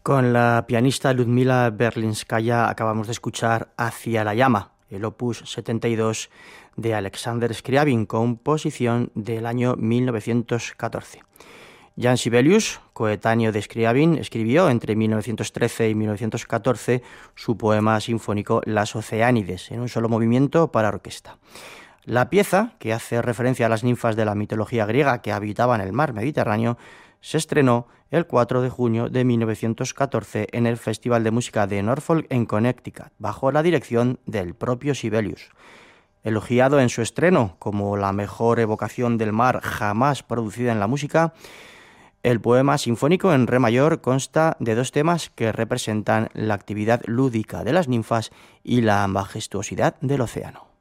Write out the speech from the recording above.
Con la pianista Ludmila Berlinskaya acabamos de escuchar Hacia la llama, el opus 72 de Alexander Scriabin, composición del año 1914. Jan Sibelius, coetáneo de Scriabin, escribió entre 1913 y 1914 su poema sinfónico Las Oceánides, en un solo movimiento para orquesta. La pieza, que hace referencia a las ninfas de la mitología griega que habitaban el mar Mediterráneo, se estrenó el 4 de junio de 1914 en el Festival de Música de Norfolk en Connecticut, bajo la dirección del propio Sibelius. Elogiado en su estreno como la mejor evocación del mar jamás producida en la música, el poema sinfónico en re mayor consta de dos temas que representan la actividad lúdica de las ninfas y la majestuosidad del océano.